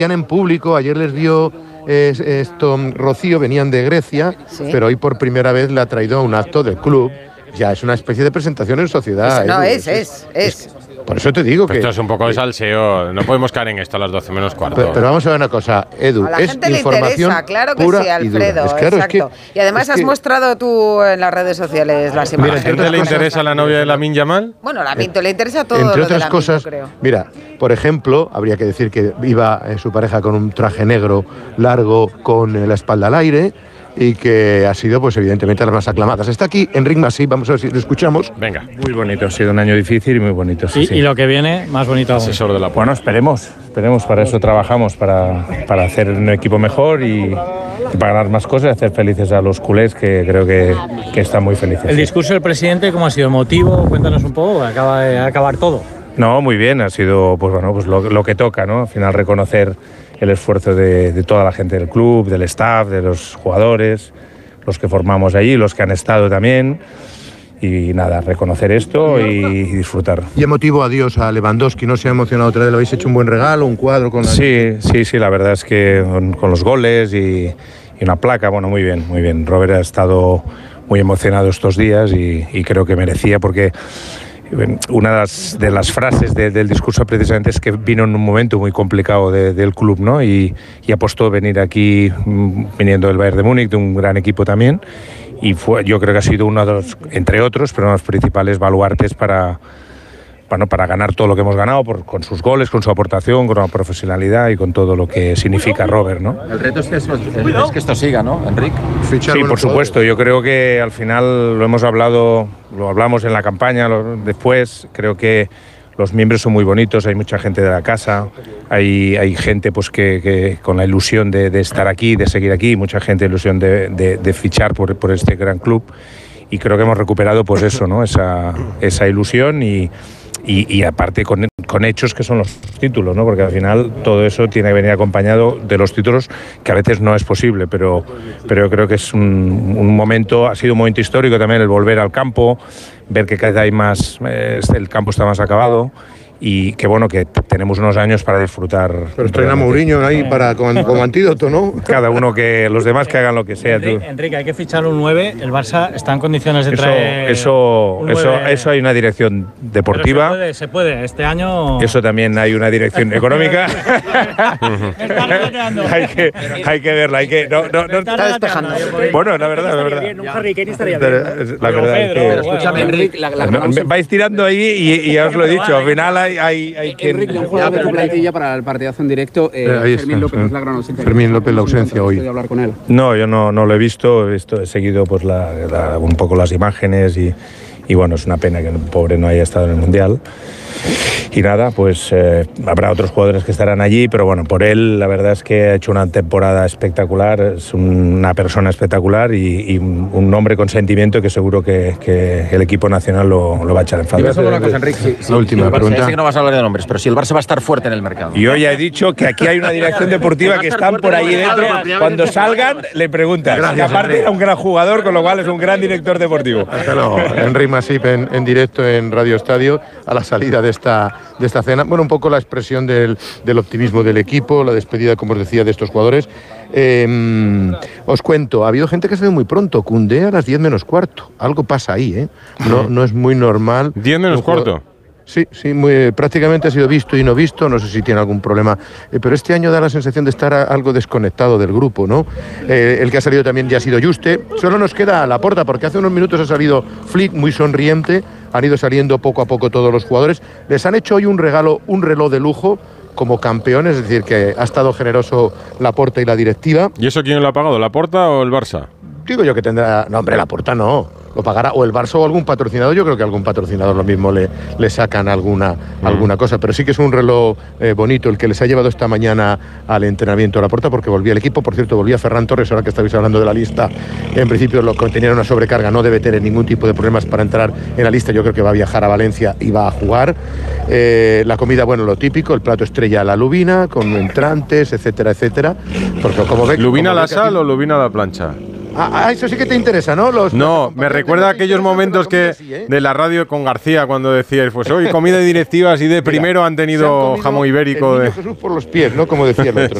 en público. Ayer les vio Rocío, venían de Grecia, ¿sí? Pero hoy por primera vez le ha traído a un acto del club. Ya es una especie de presentación en sociedad. No, Edu, es. Por eso te digo que... Esto es un poco de salseo, no podemos caer en esto a las 12 menos cuarto. Pero vamos a ver una cosa, Edu, a la es gente le información interesa, claro que pura sí, Alfredo, claro, exacto. Y además has mostrado tú en las redes sociales las imágenes. ¿A la gente le interesa la novia de Lamine Yamal? Bueno, a Lamine le interesa todo. Entre lo otras de Lamine, cosas, yo creo. Mira, por ejemplo, habría que decir que iba su pareja con un traje negro largo con la espalda al aire, y que ha sido, pues evidentemente, las más aclamadas. Está aquí Enric Masí, vamos a ver si lo escuchamos. Venga. Muy bonito, ha sido un año difícil y muy bonito. Sí. Y lo que viene, más bonito aún. Asesor de la... Bueno, esperemos, para eso trabajamos, para hacer un equipo mejor y para ganar más cosas y hacer felices a los culés, que creo que están muy felices. El discurso del presidente, ¿cómo ha sido? ¿Emotivo? Cuéntanos un poco, acaba de acabar todo. No, muy bien, ha sido pues lo que toca, ¿no? Al final reconocer el esfuerzo de toda la gente del club, del staff, de los jugadores, los que formamos allí, los que han estado también. Y nada, reconocer esto y disfrutar. Y emotivo adiós a Lewandowski, ¿no se ha emocionado otra vez? ¿Le habéis hecho un buen regalo, un cuadro con la... Sí, la verdad es que con los goles y una placa, bueno, muy bien. Robert ha estado muy emocionado estos días y creo que merecía, porque una de las frases del discurso precisamente es que vino en un momento muy complicado del club, ¿no? Y apostó venir aquí, viniendo del Bayern de Múnich, de un gran equipo también, y yo creo que ha sido uno de los, entre otros, pero uno de los principales baluartes para ganar todo lo que hemos ganado, con sus goles, con su aportación, con la profesionalidad y con todo lo que significa Robert, ¿no? El reto es que esto siga, ¿no, Enric? Sí, por supuesto. Yo creo que al final lo hablamos en la campaña, después creo que los miembros son muy bonitos, hay mucha gente de la casa, hay gente pues que con la ilusión de estar aquí, de seguir aquí, mucha gente ilusión de fichar por este gran club, y creo que hemos recuperado pues eso, ¿no? Esa ilusión y aparte con hechos que son los títulos, ¿no? Porque al final todo eso tiene que venir acompañado de los títulos, que a veces no es posible, pero yo creo que es un momento, ha sido un momento histórico también el volver al campo, ver que cada vez hay más, el campo está más acabado, y que bueno, que tenemos unos años para disfrutar. Pero traen a Mourinho ahí como antídoto, ¿no? Cada uno, los demás que hagan lo que sea. Enrique, hay que fichar un 9, el Barça está en condiciones de traer eso hay una dirección deportiva. Pero se puede, este año... Eso también hay una dirección económica. hay que verla, no está despejando. Bueno, la verdad. Un Harry Kane estaría bien. La verdad es que... Escúchame, Enric, vais tirando ahí y ya os lo he dicho, al final hay que... Enric, un jugador de tu plantilla para el partidazo en directo. Fermín López es la gran ausencia. Fermín López, la ausencia hoy. Hablar con él. No, yo no lo he visto, he seguido pues un poco las imágenes y bueno, es una pena que el pobre no haya estado en el Mundial. Y nada, pues habrá otros jugadores que estarán allí, pero bueno, por él la verdad es que ha hecho una temporada espectacular, es una persona espectacular y un hombre con sentimiento que seguro que el equipo nacional lo va a echar en falta. Y vas a una cosa, Enrique, la última pregunta. Sé que no vas a hablar de nombres, pero si el Barça va a estar fuerte en el mercado. Yo ya he dicho que aquí hay una dirección deportiva que están por ahí dentro. Cuando salgan, le preguntas. Y aparte era un gran jugador, con lo cual es un gran director deportivo. Enric Masip en directo en Radio Estadio a la salida de esta cena. Bueno, un poco la expresión del optimismo del equipo, la despedida, como os decía, de estos jugadores. Os cuento, ha habido gente que se ve muy pronto. Koundé a las 10 menos cuarto. Algo pasa ahí, ¿eh? No es muy normal. 10 menos cuarto. Sí, prácticamente ha sido visto y no visto, no sé si tiene algún problema, pero este año da la sensación de estar algo desconectado del grupo, ¿no? El que ha salido también ya ha sido Juste, solo nos queda Laporta, porque hace unos minutos ha salido Flick muy sonriente, han ido saliendo poco a poco todos los jugadores, les han hecho hoy un reloj de lujo como campeones, es decir, que ha estado generoso Laporta y la directiva. ¿Y eso quién lo ha pagado, Laporta o el Barça? Digo yo que tendrá... No, hombre, Laporta no. Lo pagará o el Barça o algún patrocinador. Yo creo que algún patrocinador lo mismo le sacan alguna cosa. Pero sí que es un reloj bonito el que les ha llevado esta mañana al entrenamiento a Laporta, porque volvía el equipo. Por cierto, volvía Ferran Torres, ahora que estabais hablando de la lista. En principio, lo que tenía una sobrecarga, no debe tener ningún tipo de problemas para entrar en la lista. Yo creo que va a viajar a Valencia y va a jugar. La comida, bueno, lo típico, el plato estrella, la lubina, con entrantes, etcétera, etcétera. Porque como ve, ¿Lubina a la sal o lubina a la plancha? Eso sí que te interesa, ¿no? No, me recuerda a aquellos momentos de la radio con García cuando decíais, pues hoy comida de directivas y de primero han tenido jamón ibérico. Jesús por los pies, ¿no? Como decía el otro.